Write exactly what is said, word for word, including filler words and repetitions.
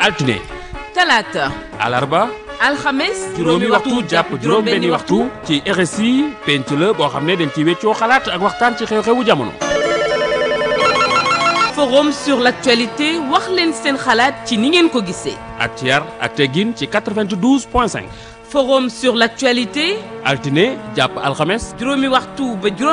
altine talaata alarba alxames juróomi waxtu jàpp juróom benni waxtu ci R S I penc la boo xam ne dañ ci weccoo xalaat ak waxtaan ci xew-xewu jamono. forum sur l'actualité wax leen seen xalaat ci ni ngeen ko gisee. ak ci yar ak teggin ci quatre-vingt-douze point cinq. forum sur l'actualité altine jàpp alxames juróomi waxtu ba juróom